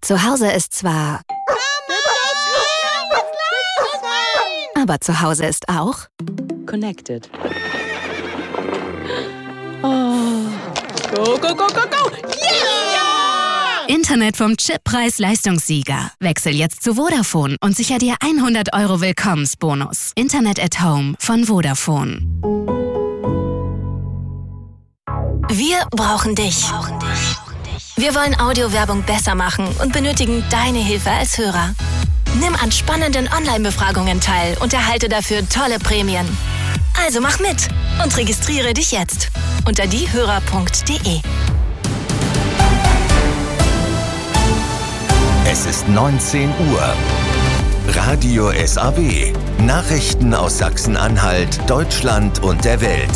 Zu Hause ist zwar... Aber zu Hause ist auch... Connected. Oh. Go, go, go, go, go! Yeah! Internet vom Chippreis-Leistungssieger. Wechsel jetzt zu Vodafone und sicher dir 100 € Willkommensbonus. Internet at Home von Vodafone. Wir brauchen dich. Wir wollen Audiowerbung besser machen und benötigen deine Hilfe als Hörer. Nimm an spannenden Online-Befragungen teil und erhalte dafür tolle Prämien. Also mach mit und registriere dich jetzt unter diehörer.de. Es ist 19 Uhr. Radio SAW. Nachrichten aus Sachsen-Anhalt, Deutschland und der Welt.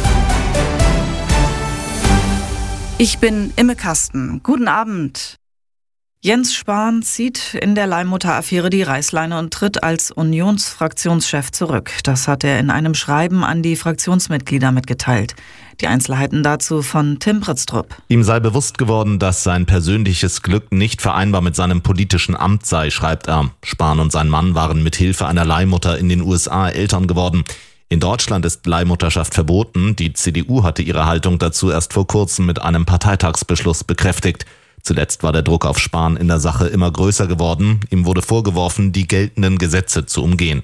Ich bin Imme Kasten. Guten Abend. Jens Spahn zieht in der Leihmutter-Affäre die Reißleine und tritt als Unionsfraktionschef zurück. Das hat er in einem Schreiben an die Fraktionsmitglieder mitgeteilt. Die Einzelheiten dazu von Tim Pritztrup. Ihm sei bewusst geworden, dass sein persönliches Glück nicht vereinbar mit seinem politischen Amt sei, schreibt er. Spahn und sein Mann waren mit Hilfe einer Leihmutter in den USA Eltern geworden. In Deutschland ist Leihmutterschaft verboten. Die CDU hatte ihre Haltung dazu erst vor kurzem mit einem Parteitagsbeschluss bekräftigt. Zuletzt war der Druck auf Spahn in der Sache immer größer geworden. Ihm wurde vorgeworfen, die geltenden Gesetze zu umgehen.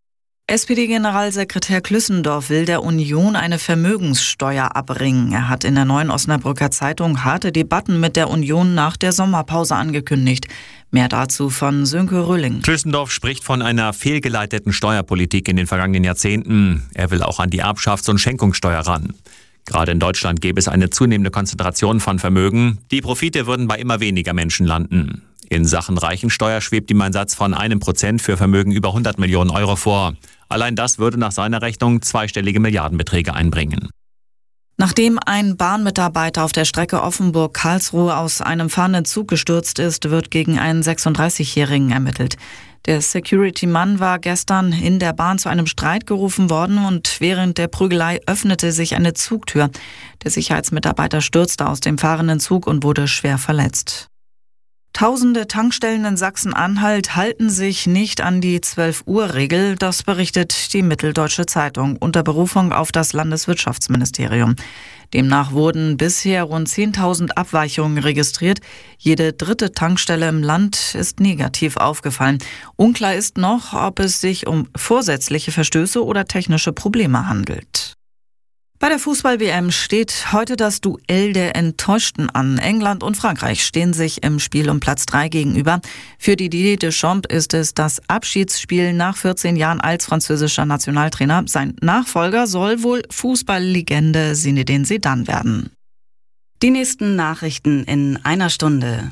SPD-Generalsekretär Klüssendorf will der Union eine Vermögenssteuer abbringen. Er hat in der Neuen Osnabrücker Zeitung harte Debatten mit der Union nach der Sommerpause angekündigt. Mehr dazu von Sönke Rülling. Klüssendorf spricht von einer fehlgeleiteten Steuerpolitik in den vergangenen Jahrzehnten. Er will auch an die Erbschafts- und Schenkungssteuer ran. Gerade in Deutschland gäbe es eine zunehmende Konzentration von Vermögen. Die Profite würden bei immer weniger Menschen landen. In Sachen Reichensteuer schwebt ihm ein Satz von 1% für Vermögen über 100 Millionen Euro vor. Allein das würde nach seiner Rechnung zweistellige Milliardenbeträge einbringen. Nachdem ein Bahnmitarbeiter auf der Strecke Offenburg-Karlsruhe aus einem fahrenden Zug gestürzt ist, wird gegen einen 36-Jährigen ermittelt. Der Security-Mann war gestern in der Bahn zu einem Streit gerufen worden und während der Prügelei öffnete sich eine Zugtür. Der Sicherheitsmitarbeiter stürzte aus dem fahrenden Zug und wurde schwer verletzt. Tausende Tankstellen in Sachsen-Anhalt halten sich nicht an die 12-Uhr-Regel, das berichtet die Mitteldeutsche Zeitung unter Berufung auf das Landeswirtschaftsministerium. Demnach wurden bisher rund 10.000 Abweichungen registriert. Jede dritte Tankstelle im Land ist negativ aufgefallen. Unklar ist noch, ob es sich um vorsätzliche Verstöße oder technische Probleme handelt. Bei der Fußball-WM steht heute das Duell der Enttäuschten an. England und Frankreich stehen sich im Spiel um Platz 3 gegenüber. Für Didier Deschamps ist es das Abschiedsspiel nach 14 Jahren als französischer Nationaltrainer. Sein Nachfolger soll wohl Fußballlegende Zinedine Zidane werden. Die nächsten Nachrichten in einer Stunde.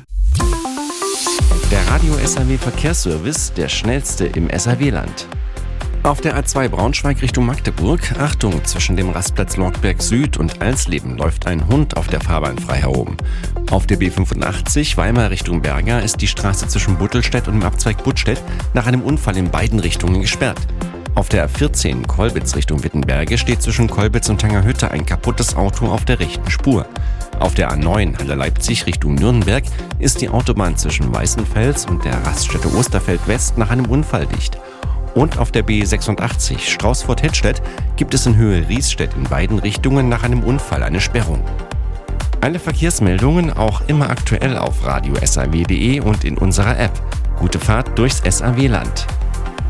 Der Radio SAW Verkehrsservice, der schnellste im SAW-Land. Auf der A2 Braunschweig Richtung Magdeburg, Achtung, zwischen dem Rastplatz Lorkberg Süd und Alsleben läuft ein Hund auf der Fahrbahn frei herum. Auf der B85 Weimar Richtung Berger ist die Straße zwischen Buttelstedt und dem Abzweig Buttstedt nach einem Unfall in beiden Richtungen gesperrt. Auf der A14 Kolbitz Richtung Wittenberge steht zwischen Kolbitz und Tangerhütte ein kaputtes Auto auf der rechten Spur. Auf der A9 Halle Leipzig Richtung Nürnberg ist die Autobahn zwischen Weißenfels und der Raststätte Osterfeld West nach einem Unfall dicht. Und auf der B86 Straußfurt-Hettstedt gibt es in Höhe Riesstedt in beiden Richtungen nach einem Unfall eine Sperrung. Alle Verkehrsmeldungen auch immer aktuell auf radio-saw.de und in unserer App. Gute Fahrt durchs SAW-Land.